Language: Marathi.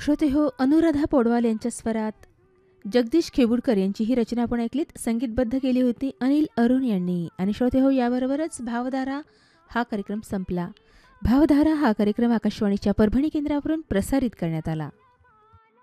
श्रोते हो, अनुराधा पौडवाल यांच्या स्वरात जगदीश खेबुडकर यांची ही रचना आपण ऐकलीत. संगीतबद्ध केली होती अनिल अरुण यांनी. आणि श्रोते हो, याबरोबरच भावधारा हा कार्यक्रम संपला. भावधारा हा कार्यक्रम आकाशवाणीच्या परभणी केंद्रावरून प्रसारित करण्यात आला.